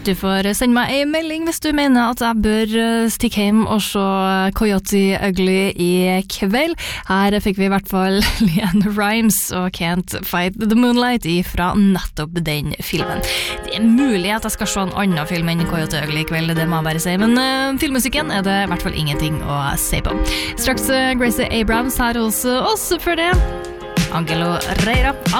Du får sende meg en melding hvis du mener at jeg bør stikke hjem og se Coyote Ugly i kveld. Her fikk vi i hvert fall Leanne Rimes og Can't Fight the Moonlight fra nettopp den filmen. Det mulig at jeg skal se en annen film enn Coyote Ugly i kveld, det må jeg bare si, men filmmusikken det i hvert fall ingenting å si på. Straks Gracie Abrams her hos oss for det. Angelo Reira.